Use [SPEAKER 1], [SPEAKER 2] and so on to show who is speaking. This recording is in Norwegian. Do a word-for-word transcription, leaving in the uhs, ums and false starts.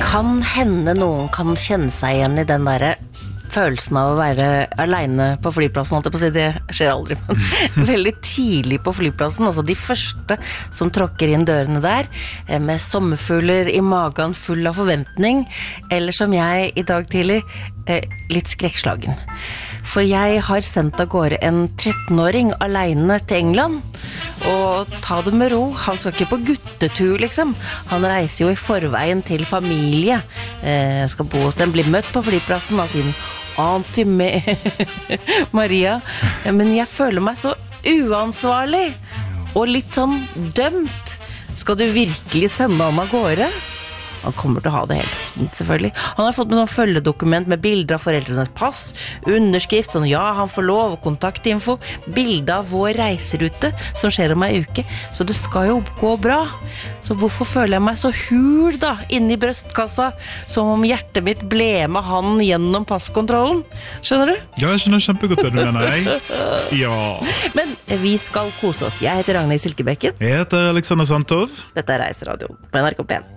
[SPEAKER 1] Kan hende noen kan kjenne seg igjen I den der følelsen av å være alene på flyplassen, holdt jeg på å si, det skjer aldri, men veldig tidlig på flyplassen, altså de første som tråkker inn dørene der, med sommerfugler I magen full av forventning, eller som jeg I dag tidlig, litt skrekkslagen. For jeg har sendt av gårde en trettenåring alene til England, og ta det med ro, han skal ikke på guttetur liksom, han reiser jo I forveien til familie, eh, skal bo hos dem, bli møtt på flyplassen av sin Auntie Maria, men jeg føler meg så uansvarlig, og litt sånn dømt, skal du virkelig sende han av gårde? Han kommer til å ha det helt fint selvfølgelig. Han har fått med sånn følgedokument med bilder av foreldrenes pass, underskrift, sånn ja, han får lov, kontaktinfo, bilder av vår reiserute som skjer om en uke, så det skal jo gå bra. Så hvorfor føler jeg meg så hul da, inni brøstkassa, som om hjertet mitt ble med han gjennom passkontrollen? Skjønner du?
[SPEAKER 2] Ja, jeg skjønner kjempegodt det du mener, jeg. Ja.
[SPEAKER 1] Men vi skal kose oss. Jeg heter Ragnhild Silkebekken.
[SPEAKER 2] Jeg heter Alexander Santov.
[SPEAKER 1] Dette er Reiseradioen på N R K P en.